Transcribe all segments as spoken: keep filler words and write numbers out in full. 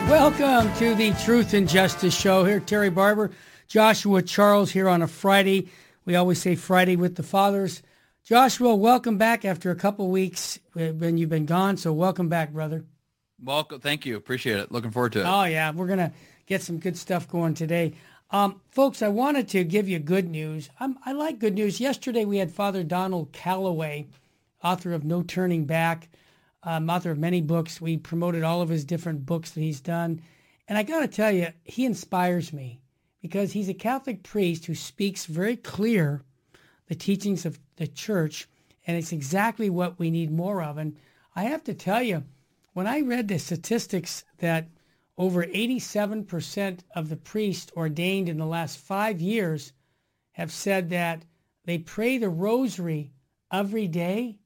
Welcome to the Truth and Justice Show. Here, Terry Barber, Joshua Charles here on a Friday. We always say Friday with the fathers. Joshua, welcome back after a couple weeks when you've been gone. So welcome back, brother. Welcome. Thank you. Appreciate it. Looking forward to it. Oh, yeah. We're going to get some good stuff going today. Um, folks, I wanted to give you good news. I'm, I like good news. Yesterday we had Father Donald Calloway, author of No Turning Back. Um, author of many books. We promoted all of his different books that he's done. And I got to tell you, he inspires me because he's a Catholic priest who speaks very clear the teachings of the church, and it's exactly what we need more of. And I have to tell you, when I read the statistics that over eighty-seven percent of the priests ordained in the last five years have said that they pray the rosary every day,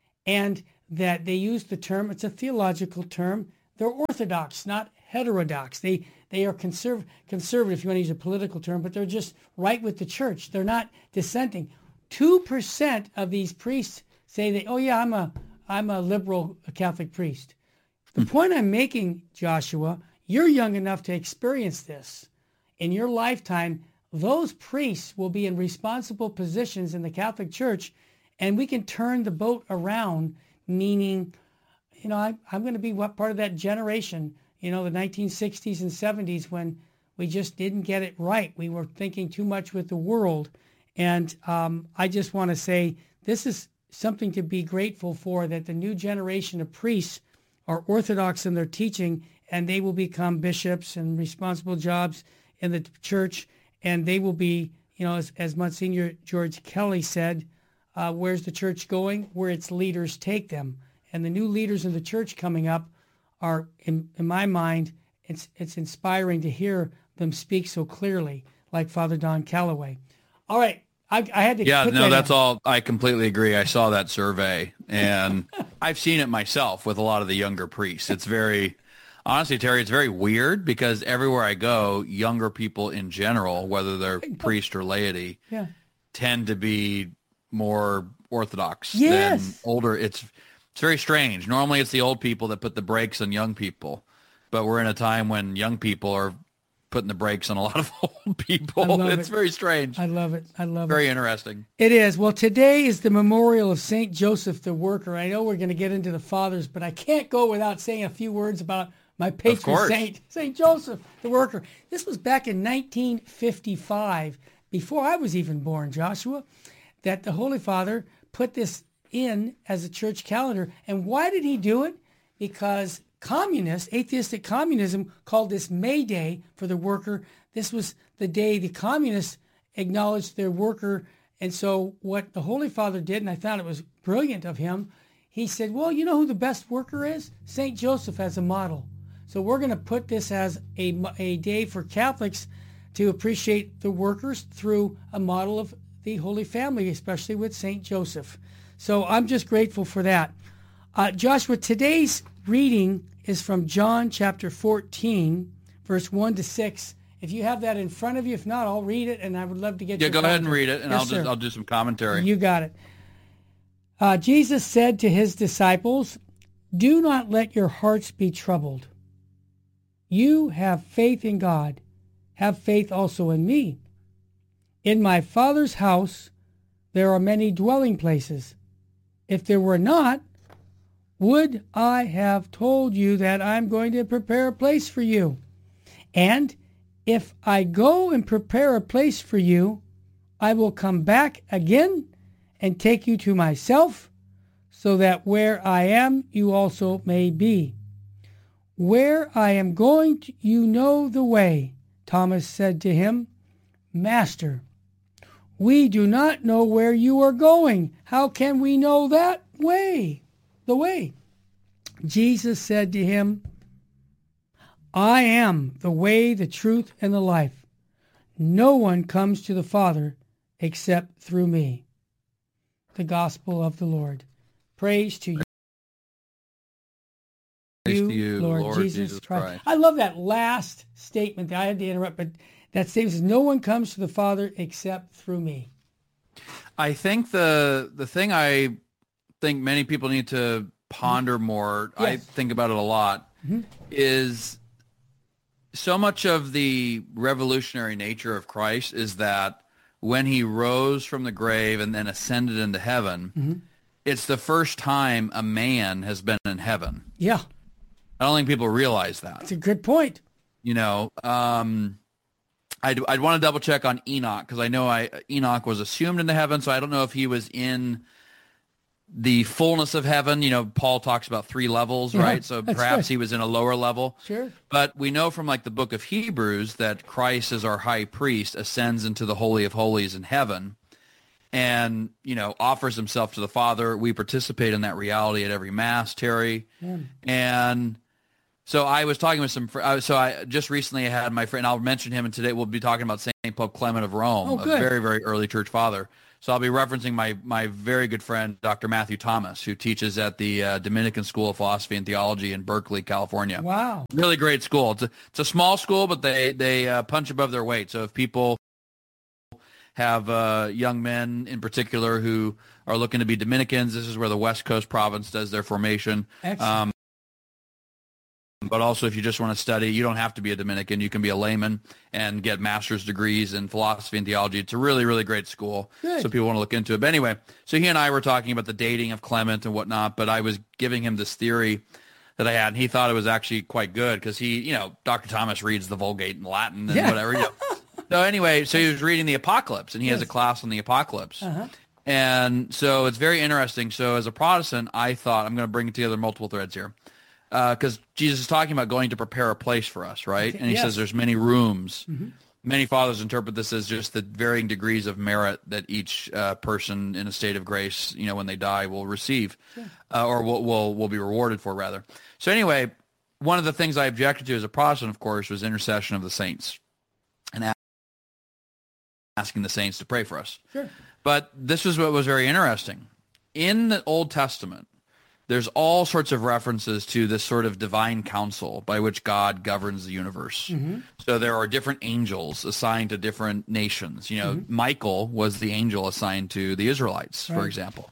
and that they use the term, it's a theological term, they're orthodox, not heterodox. They they are conserv- conservative, if you want to use a political term, but they're just right with the church. They're not dissenting. two percent of these priests say, they, oh yeah, I'm a, I'm a liberal Catholic priest. The point I'm making, Joshua, you're young enough to experience this. In your lifetime, those priests will be in responsible positions in the Catholic Church, and we can turn the boat around. Meaning, you know, I, I'm going to be what part of that generation, you know, the nineteen sixties and seventies when we just didn't get it right. We were thinking too much with the world. And um, I just want to say this is something to be grateful for, that the new generation of priests are orthodox in their teaching, and they will become bishops and responsible jobs in the church. And they will be, you know, as, as Monsignor George Kelly said, Uh, where's the church going? Where its leaders take them. And the new leaders in the church coming up are, in, in my mind, it's it's inspiring to hear them speak so clearly, like Father Don Calloway. All right, I, I had to. Yeah, put no, that that's out. all. I completely agree. I saw that survey, and I've seen it myself with a lot of the younger priests. It's very, honestly, Terry, it's very weird because everywhere I go, younger people in general, whether they're priest or laity, Yeah. tend to be more orthodox Yes. than older. It's it's very strange. Normally it's the old people that put the brakes on young people, but we're in a time when young people are putting the brakes on a lot of old people. I love It's it. very strange. I love it. I love Very it. interesting. It is. Well, today is the memorial of Saint Joseph the Worker. I know we're going to get into the fathers, but I can't go without saying a few words about my patron course. saint, Saint Joseph the Worker. This was back in nineteen fifty-five, before I was even born, Joshua, that the Holy Father put this in as a church calendar. And why did he do it? Because communists, atheistic communism, called this May Day for the worker. This was the day the communists acknowledged their worker. And so what the Holy Father did, and I thought it was brilliant of him, he said, well, you know who the best worker is? Saint Joseph as a model. So we're going to put this as a, a day for Catholics to appreciate the workers through a model of the Holy Family, especially with Saint Joseph. So I'm just grateful for that. Uh, Joshua, today's reading is from John chapter fourteen, verse one to six. If you have that in front of you, if not, I'll read it, and I would love to get Yeah, your go ahead and commentary. read it, and Yes, I'll just sir. I'll do some commentary. You got it. Uh, Jesus said to his disciples, "Do not let your hearts be troubled. You have faith in God. Have faith also in me. In my Father's house there are many dwelling places. If there were not, would I have told you that I'm going to prepare a place for you? And if I go and prepare a place for you, I will come back again and take you to myself, so that where I am, you also may be. Where I am going, to, you know the way." Thomas said to him, "Master, we do not know where you are going. How can we know that way, the way?" Jesus said to him, "I am the way, the truth, and the life. No one comes to the Father except through me." The Gospel of the Lord. Praise to you. Praise to you, Lord, Lord Jesus, Jesus Christ. Christ. I love that last statement. That I had to interrupt, but that statement says, "No one comes to the Father except through me." I think the the thing I think many people need to ponder more, I Yes. think about it a lot, Mhm. is so much of the revolutionary nature of Christ is that when he rose from the grave and then ascended into heaven, mm-hmm. it's the first time a man has been in heaven. Yeah. I don't think people realize that. That's a good point. You know, um, I'd, I'd want to double check on Enoch because I know I Enoch was assumed into heaven, so I don't know if he was in the fullness of heaven. You know, Paul talks about three levels, yeah, right? So perhaps right. he was in a lower level. Sure. But we know from like the book of Hebrews that Christ as our high priest ascends into the Holy of Holies in heaven and, you know, offers himself to the Father. We participate in that reality at every Mass, Terry. Yeah. And so I was talking with some, so I just recently had my friend, I'll mention him, and today we'll be talking about Saint Pope Clement of Rome, oh, a very, very early church father. So I'll be referencing my my very good friend, Doctor Matthew Thomas, who teaches at the uh, Dominican School of Philosophy and Theology in Berkeley, California. Wow. Really great school. It's a, it's a small school, but they, they uh, punch above their weight. So if people have uh, young men in particular who are looking to be Dominicans, this is where the West Coast province does their formation. Excellent. Um, But also, if you just want to study, you don't have to be a Dominican. You can be a layman and get master's degrees in philosophy and theology. It's a really, really great school. Good. So people want to look into it. But anyway, so he and I were talking about the dating of Clement and whatnot, but I was giving him this theory that I had, and he thought it was actually quite good because he, you know, Doctor Thomas reads the Vulgate in Latin and yeah. whatever. You know. So anyway, so he was reading the Apocalypse, and he yes. has a class on the Apocalypse. Uh-huh. And so it's very interesting. So as a Protestant, I thought, I'm going to bring together multiple threads here. Because uh, Jesus is talking about going to prepare a place for us, right? And he yes. says there's many rooms. Mm-hmm. Many fathers interpret this as just the varying degrees of merit that each uh, person in a state of grace, you know, when they die, will receive, sure. uh, or will, will will be rewarded for, rather. So anyway, one of the things I objected to as a Protestant, of course, was intercession of the saints and asking the saints to pray for us. Sure. But this was what was very interesting. In the Old Testament, there's all sorts of references to this sort of divine counsel by which God governs the universe. Mm-hmm. So there are different angels assigned to different nations. You know, mm-hmm. Michael was the angel assigned to the Israelites, right. for example.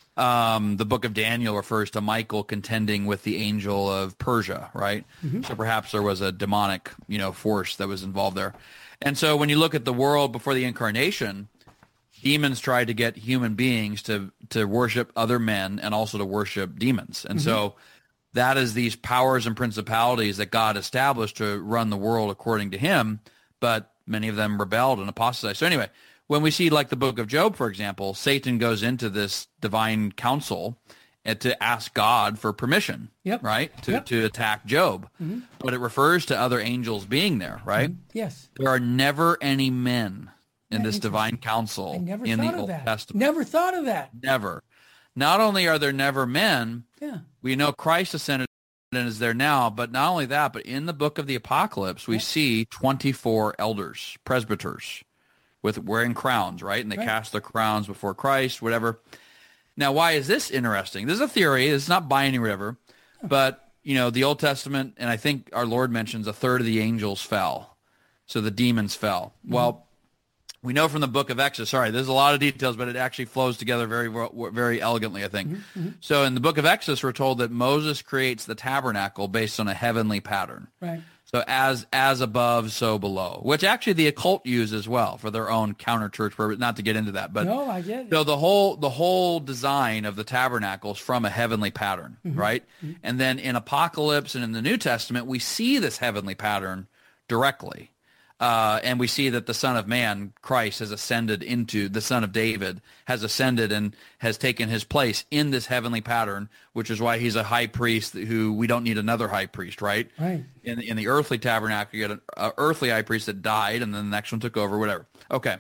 Um, the book of Daniel refers to Michael contending with the angel of Persia, right? Mm-hmm. So perhaps there was a demonic, you know, force that was involved there. And so when you look at the world before the incarnation, demons tried to get human beings to to worship other men and also to worship demons. And mm-hmm. so that is these powers and principalities that God established to run the world according to him, but many of them rebelled and apostatized. So anyway, when we see like the book of Job, for example, Satan goes into this divine council and to ask God for permission, yep. right, to, yep. to attack Job. Mm-hmm. But it refers to other angels being there, right? Mm-hmm. Yes. There are never any men in this divine council in the Old that. Testament. Never thought of that. Never. Not only are there never men, yeah. we know Christ ascended and is there now, but not only that, but in the book of the Apocalypse, we yeah. see twenty-four elders, presbyters, with wearing crowns, right? And they right. cast their crowns before Christ, whatever. Now, why is this interesting? This is a theory. It's not binding or whatever, huh. but, you know, the Old Testament, and I think our Lord mentions a third of the angels fell. So the demons fell. Mm-hmm. Well, we know from the book of Exodus, sorry, there's a lot of details, but it actually flows together very, very elegantly, I think. Mm-hmm, mm-hmm. So in the book of Exodus, we're told that Moses creates the tabernacle based on a heavenly pattern. Right. So as as above, so below, which actually the occult use as well for their own counter-church purpose, not to get into that. But no, I get it. So the whole, the whole design of the tabernacle is from a heavenly pattern, mm-hmm. right? Mm-hmm. And then in Apocalypse and in the New Testament, we see this heavenly pattern directly. Uh, and we see that the Son of Man, Christ, has ascended into, the Son of David, has ascended and has taken his place in this heavenly pattern, which is why he's a high priest who we don't need another high priest, right? Right. In, in the earthly tabernacle, you get an uh, earthly high priest that died, and then the next one took over, whatever. Okay.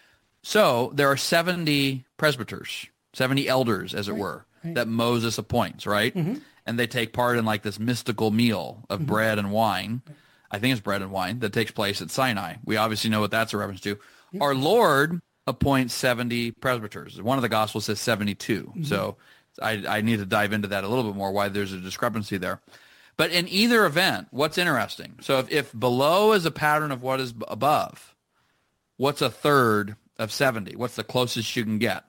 So there are seventy presbyters, seventy elders, as it right. were, right. that Moses appoints, right? Mm-hmm. And they take part in like this mystical meal of mm-hmm. bread and wine. Right. I think it's bread and wine that takes place at Sinai. We obviously know what that's a reference to. Yep. Our Lord appoints seventy presbyters. One of the Gospels says seventy-two. Mm-hmm. So I, I need to dive into that a little bit more, why there's a discrepancy there. But in either event, what's interesting? So if, if below is a pattern of what is above, what's a third of seventy? What's the closest you can get?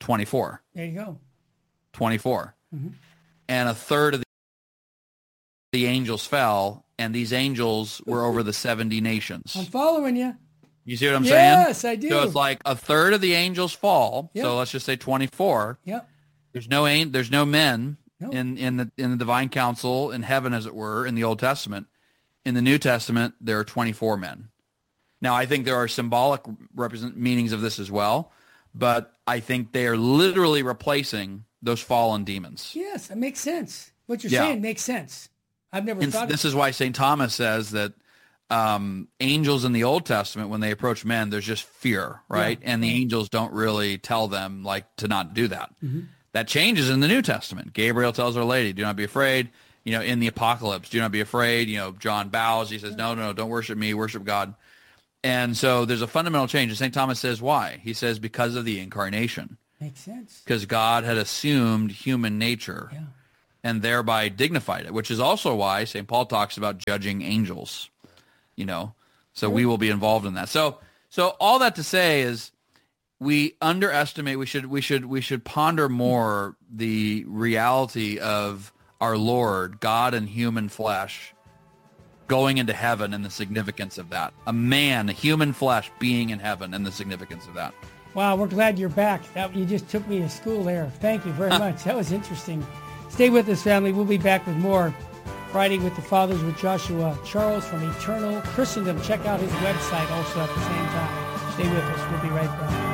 twenty-four. There you go. twenty-four. Mm-hmm. And a third of the the angels fell, and these angels were over the seventy nations. I'm following you. You see what I'm yes, saying? Yes, I do. So it's like a third of the angels fall. Yep. So let's just say twenty-four. Yep. There's no an- there's no men nope. in, in the in the divine council in heaven, as it were, in the Old Testament. In the New Testament, there are twenty-four men. Now, I think there are symbolic represent meanings of this as well, but I think they are literally replacing those fallen demons. Yes, that makes sense. What you're Yeah. saying makes sense. I've never And thought this of is why Saint Thomas says that um, angels in the Old Testament, when they approach men, there's just fear, right? Yeah. And the angels don't really tell them like to not do that. Mm-hmm. That changes in the New Testament. Gabriel tells Our Lady, do not be afraid. You know, in the apocalypse, do not be afraid. You know, John bows. He says, no, no, no, don't worship me, worship God. And so there's a fundamental change. And Saint Thomas says, why? He says, because of the incarnation. Makes sense. Because God had assumed human nature. Yeah. And thereby dignified it, which is also why Saint Paul talks about judging angels, you know, so we will be involved in that. So, so all that to say is we underestimate, we should, we should, we should ponder more the reality of our Lord, God in human flesh, going into heaven and the significance of that. A man, a human flesh being in heaven and the significance of that. Wow, we're glad you're back. That, you just took me to school there. Thank you very much. That was interesting. Stay with us, family. We'll be back with more Friday with the Fathers with Joshua Charles from Eternal Christendom. Check out his website also at the same time. Stay with us. We'll be right back.